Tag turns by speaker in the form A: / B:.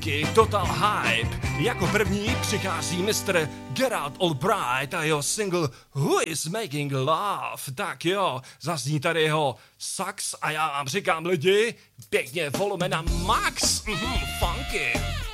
A: Total Hype. Jako první přichází Mr. Gerald Albright a jeho single Who is Making Love. Tak jo, zazní tady jeho sax a já vám říkám lidi, pěkně volume na max. Funky.